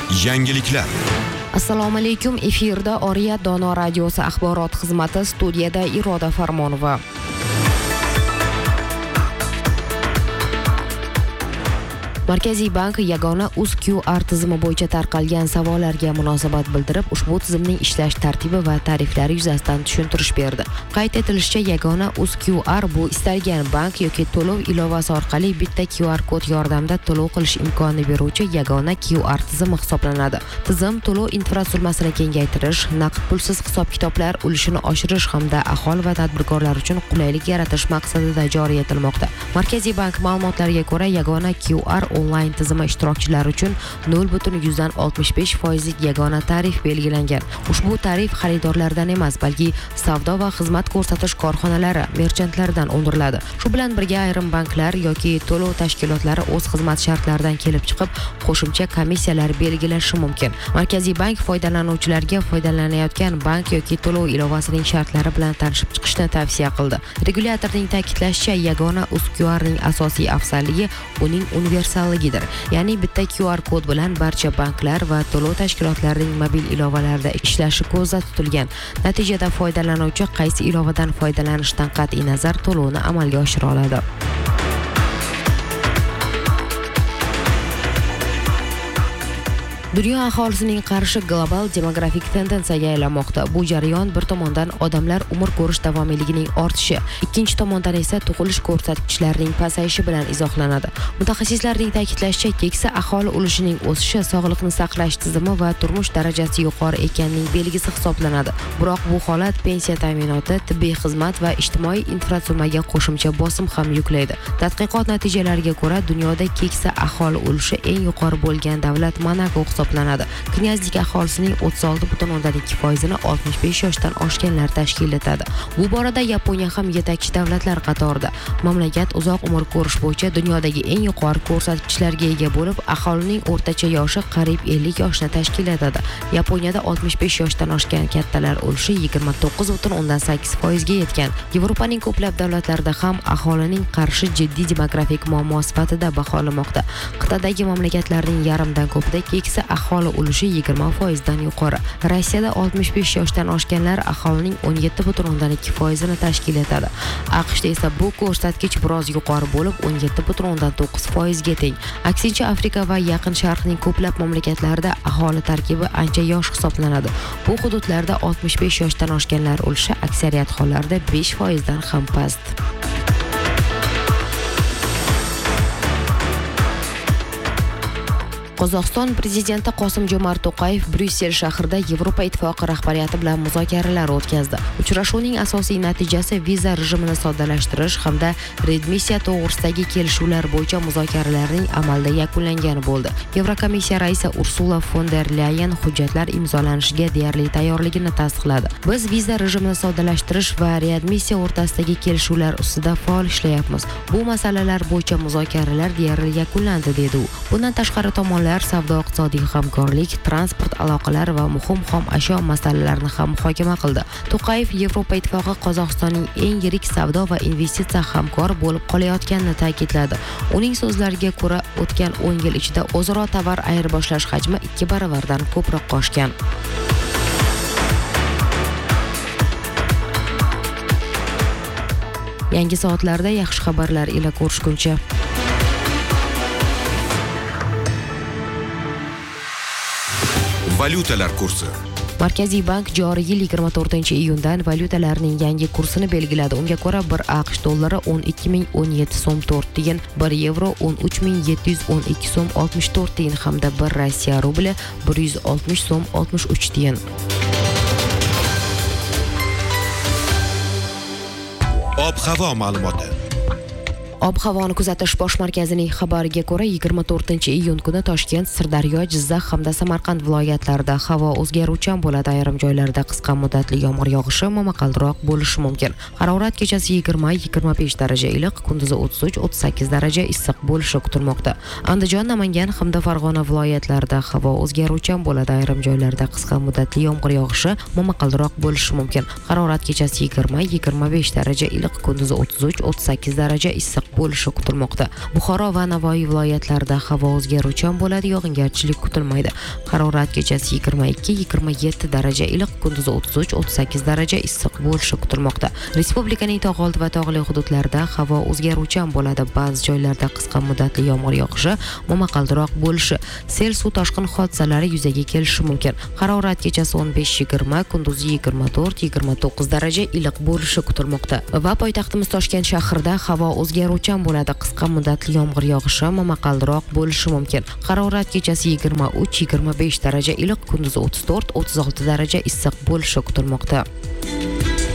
Yangiliklar. Assalomu alaykum. Efirda Oriyat Dono radiosi axborot xizmati, studiyada Iroda Farmonova. Markaziy bank yagona UzQR tizimi bo'yicha tarqalgan savollarga munosabat bildirib, ushbu tizimning ishlash tartibi va tariflari yuzasidan tushuntirish berdi. Qayd etilishicha, yagona UzQR bu istalgan bank yoki to'lov ilovasi orqali bitta QR kod yordamida to'lov qilish imkonini beruvchi yagona QR tizimi hisoblanadi. Tizim to'lov infratuzilmasini kengaytirish, naqd pulsiz hisob-kitoblar ulushini oshirish hamda aholi va tadbirkorlar uchun qulaylik yaratish maqsadida joriy etilmoqda. Markaziy bank ma'lumotlariga ko'ra, yagona QR onlayn tizimi ishtirokchilari uchun 0.65% yagona tarif belgilangan. Ushbu tarif xaridorlardan emas, balki savdo va xizmat ko'rsatish korxonalari, merchantlardan undiriladi. Shu bilan birga ayrim banklar yoki to'lov tashkilotlari o'z xizmat shartlaridan kelib chiqib, qo'shimcha komissiyalar belgilashi mumkin. Markaziy bank foydalanuvchilarga foydalanayotgan bank yoki to'lov ilovasining shartlari bilan tanishib chiqishni tavsiya qildi. Regulyatorning ta'kidlashicha, yagona UzQRning asosiy afzalligi uning universal ya'ni bitta QR kod bilan barcha banklar va to'lov tashkilotlarining mobil ilovalarida ishlashi ko'zda tutilgan. Natijada foydalanuvchi qaysi ilovadan foydalanishdan qat'iy nazar to'lovni amalga oshira oladi. Dunyo aholisining qarishi global demografik tendensiyaga aylanmoqda. Bu jarayon bir tomondan odamlar umr ko'rish davomiyligining ortishi, ikkinchi tomondan esa tug'ilish ko'rsatkichlarining pasayishi bilan izohlanadi. Mutaxassislarning ta'kidlashicha, keksa aholi ulushining o'sishi sog'liqni saqlash tizimi va turmush darajasi yuqori ekanining belgisi hisoblanadi. Biroq bu holat pensiya ta'minoti, tibbiy xizmat va ijtimoiy infratuzilmaga qo'shimcha bosim ham yuklaydi. Tadqiqot natijalariga ko'ra, dunyoda keksa aholi ulushi eng yuqori bo'lgan davlat Monako hisoblanadi. Knyazlik aholisining 36.2%ni 65 yoshdan oshganlar tashkil etadi. Bu borada Yaponiya ham yetakchi davlatlar qatorida. Mamlakat uzoq umr ko'rish bo'yicha dunyodagi eng yuqori ko'rsatkichlarga ega bo'lib, aholining o'rtacha yoshi qariyb 50 yoshni tashkil etadi. Yaponiyada 65 yoshdan oshgan kattalar ulushi 29.8% ga yetgan. Yevropaning ko'plab davlatlarida ham aholining qarishi jiddiy demografik muammo sifatida baholanmoqda. Qit'adagi mamlakatlarning yarmidan ko'pida keksa aholi ulushi 20% dan yuqori. Rossiyada 65 yoshdan oshganlar aholining 17.2% ni tashkil etadi. AQShda esa bu ko'rsatkich biroz yuqori bo'lib, 17.9% ga teng. Aksincha, Afrika va Yaqin Sharqning ko'plab mamlakatlarida aholi tarkibi ancha yosh hisoblanadi. Bu hududlarda 65 yoshdan oshganlar ulushi aksariyat hollarda 5% dan ham past. Qozog'iston prezidenti Qosim-Jomart To'qayev Bryussel shahrida Yevropa Ittifoqi rahbariyati bilan muzokaralar o'tkazdi. Uchrashuvning asosiy natijasi viza rejimini soddalashtirish hamda readmissiya to'g'risidagi kelishuvlar bo'yicha muzokaralarning amalda yakunlangani bo'ldi. Yevrokomissiya raisi Ursula von der Leyen hujjatlar imzolanishiga deyarli tayyorligini tasdiqladi. Biz viza rejimini soddalashtirish va readmissiya o'rtasidagi kelishuvlar ustida faol ishlayapmiz. Bu masalalar bo'yicha muzokaralar deyarli yakunlandi, dedi u. Bundan tashqari tomonlar savdo-iqtisodiy hamkorlik, transport aloqalari va muhim xom ashyo masalalarini ham muhokama qildi. To'qayev Yevropa Ittifoqi Qozog'istonning eng yirik savdo va investitsiya hamkori bo'lib qolayotganini ta'kidladi. Uning so'zlariga ko'ra, o'tgan 10 yil ichida o'zaro tovar ayirboshlash hajmi 2 baravardan ko'proq oshgan. Yangi soatlarda yaxshi xabarlar ila ko'rishguncha. Valyutalar kursi. Markaziy bank joriy yil 24-iyundan valyutalarning yangi kursini belgiladi. Unga ko'ra 1 AQSh dollari 12.017 so'm 4 tiyin, 1 yevro 13.712 so'm 64 tiyin hamda 1 Rossiya rubli 160 so'm 63 tiyin. Ob-havo ma'lumoti. Ob-havoni kuzatish bosh markazining xabariga ko'ra 24-iyun kuni Toshkent, Sirdaryo, Jizzax hamda Samarqand viloyatlarida havo o'zgaruvchan bo'ladi. Ayrim joylarda qisqa muddatli yomg'ir yog'ishi, momaqaldiroq bo'lishi mumkin. Harorat kechasi 20-25 daraja iliq, kunduzi 33-38 daraja issiq bo'lishi kutilmoqda. Andijon, Namangan hamda Farg'ona viloyatlarida havo o'zgaruvchan bo'ladi. Ayrim joylarda qisqa muddatli yomg'ir yog'ishi, momaqaldiroq bo'lishi mumkin. Harorat kechasi 20-25 daraja iliq, kunduzi 33-38 daraja issiq bo'lishi kutilmoqda. Buxoro va Navoiy viloyatlarida havo o'zgaruvchan bo'ladi, yog'ingarchilik kutilmaydi. Harorat kechasi 22-27 daraja iliq, kunduzi 33-38 daraja issiq bo'lishi kutilmoqda. Respublikaning tog' oldi va tog'li hududlarida havo o'zgaruvchan bo'ladi. Ba'zi joylarda qisqa muddatli yomg'ir yog'ishi, momaqaldiroq bo'lishi, sel suv toshqin hodisalari yuzaga kelishi mumkin. Harorat kechasi 15-20, kunduzi 24-29 daraja iliq bo'lishi kutilmoqda. Va poytaxtimiz Toshkent shahrida havo o'zgaruvchan bo'ladi. Qisqa muddatli yomg'ir yog'ishi, momaqaldiroq bo'lishi mumkin. Harorat kechasi 23-25 daraja iliq, kunduzi 34-36 daraja issiq bo'lishi kutilmoqda.